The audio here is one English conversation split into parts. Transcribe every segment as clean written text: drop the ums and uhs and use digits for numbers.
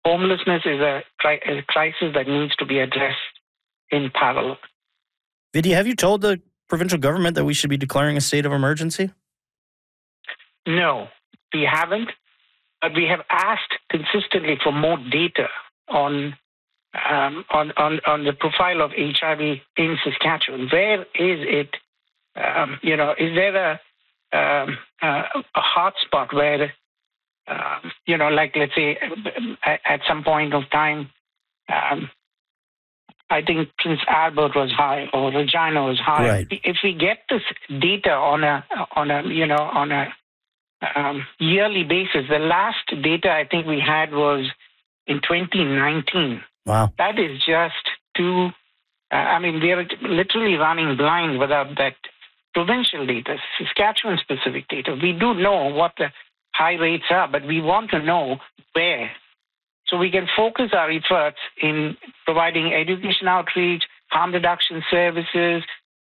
homelessness is a crisis that needs to be addressed in parallel. Vidya, have you told the provincial government that we should be declaring a state of emergency? No, we haven't. But we have asked consistently for more data on the profile of HIV in Saskatchewan. Where is it? Is there a hotspot where, like let's say at some point of time, I think Prince Albert was high or Regina was high. Right. If we get this data on a yearly basis, the last data I think we had was in 2019. Wow. That is just too. We are literally running blind without that provincial data, Saskatchewan-specific data. We do know what the high rates are, but we want to know where. So we can focus our efforts in providing education outreach, harm reduction services,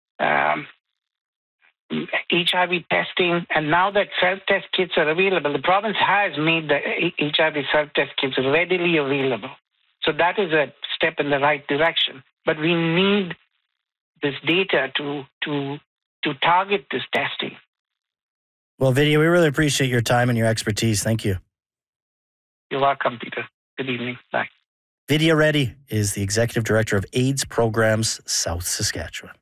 HIV testing, and now that self-test kits are available, the province has made the HIV self-test kits readily available. So that is a step in the right direction. But we need this data to target this testing. Well, Vidya, we really appreciate your time and your expertise. Thank you. You're welcome, Peter. Good evening. Bye. Vidya Reddy is the Executive Director of AIDS Programs, South Saskatchewan.